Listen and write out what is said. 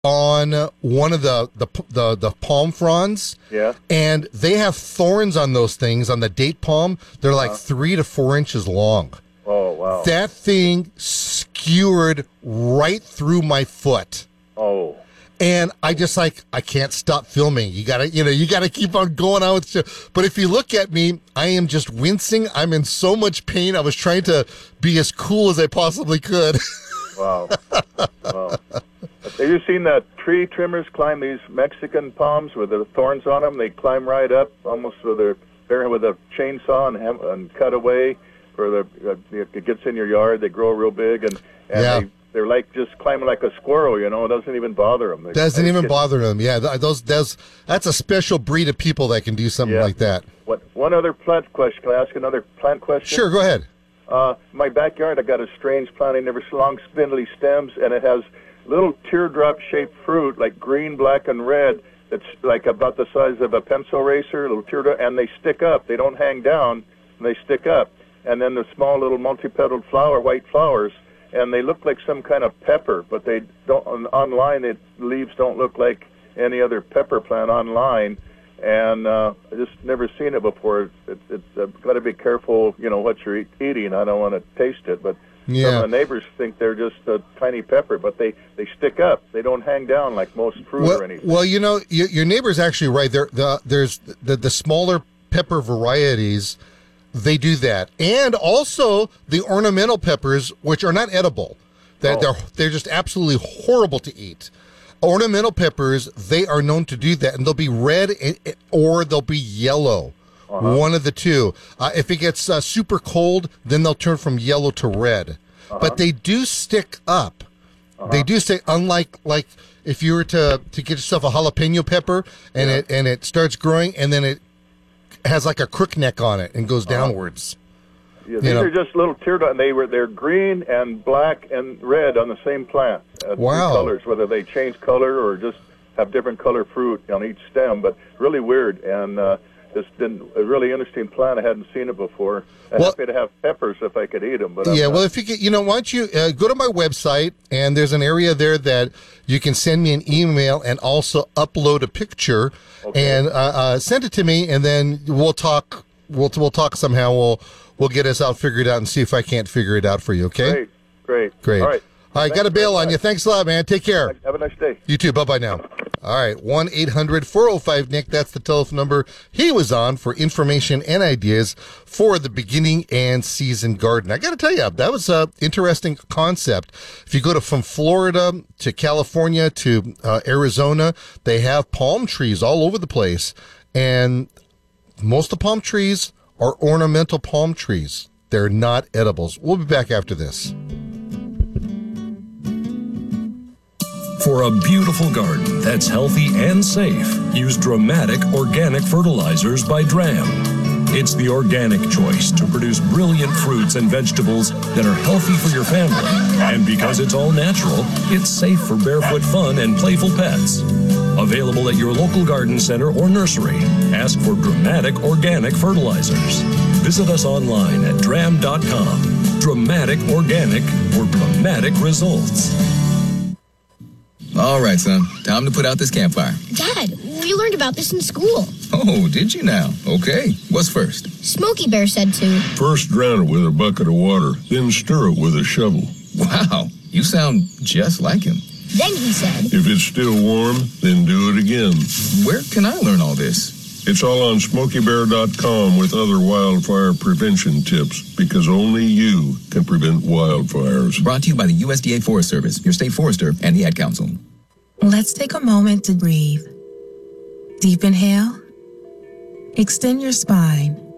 on one of the palm fronds. Yeah. And they have thorns on those things, on the date palm. They're like 3 to 4 inches long. Oh, wow. That thing skewered right through my foot. Oh. And I just I can't stop filming. You gotta keep on going on with shit. But if you look at me, I am just wincing. I'm in so much pain. I was trying to be as cool as I possibly could. Wow. Wow. Have you seen the tree trimmers climb these Mexican palms with the thorns on them? They climb right up almost with a chainsaw and cut away. It gets in your yard. They grow real big, and yeah. They're like just climbing like a squirrel, It doesn't even bother them. Doesn't even bother them. Yeah, that's a special breed of people that can do something like that. One other plant question. Can I ask another plant question? Sure, go ahead. My backyard, I got a strange plant. I never saw long, spindly stems, and it has little teardrop-shaped fruit, like green, black, and red. That's like about the size of a pencil eraser, little teardrop, and they stick up. They don't hang down, and they stick up. And then the small little multi-petaled white flowers. And they look like some kind of pepper, but they don't. Online, the leaves don't look like any other pepper plant online, and I just never seen it before. It's got to be careful, what you're eating. I don't want to taste it, but some of the neighbors think they're just a tiny pepper, but they stick up. They don't hang down like most fruit or anything. Well, your neighbor's actually right. There's the smaller pepper varieties. They do that, and also the ornamental peppers, which are not edible. They're just absolutely horrible to eat. Ornamental peppers, they are known to do that, and they'll be red or they'll be yellow, one of the two. If it gets super cold, then they'll turn from yellow to red. But they do stick up. They do stick. Unlike if you were to get yourself a jalapeno pepper and it starts growing and then it has like a crook neck on it and goes downwards. Yeah, these are just little teardrops. They're green and black and red on the same plant. Wow. Three colors, whether they change color or just have different color fruit on each stem, but really weird and just been a really interesting plant. I hadn't seen it before. I'm happy to have peppers if I could eat them. But well, if you could, why don't you go to my website, and there's an area there that you can send me an email and also upload a picture and send it to me, and then we'll talk. We'll talk somehow. We'll get us figured out and see if I can't figure it out for you. Okay. Great. All right. Got to bail on you. Thanks a lot, man. Take care. Have a nice day. You too. Bye-bye now. All right, 1-800-405-NICK. That's the telephone number he was on for information and ideas for the beginning and season garden. I got to tell you, that was an interesting concept. If you go from Florida to California to Arizona, they have palm trees all over the place. And most of the palm trees are ornamental palm trees. They're not edibles. We'll be back after this. For a beautiful garden that's healthy and safe, use Dramatic Organic Fertilizers by Dram. It's the organic choice to produce brilliant fruits and vegetables that are healthy for your family. And because it's all natural, it's safe for barefoot fun and playful pets. Available at your local garden center or nursery. Ask for Dramatic Organic Fertilizers. Visit us online at dram.com. Dramatic Organic for dramatic results. All right, son. Time to put out this campfire. Dad, we learned about this in school. Oh, did you now? Okay. What's first? Smokey Bear said to. First drown it with a bucket of water, then stir it with a shovel. Wow, you sound just like him. Then he said. If it's still warm, then do it again. Where can I learn all this? It's all on SmokeyBear.com with other wildfire prevention tips, because only you can prevent wildfires. Brought to you by the USDA Forest Service, your state forester, and the Ad Council. Let's take a moment to breathe. Deep inhale. Extend your spine.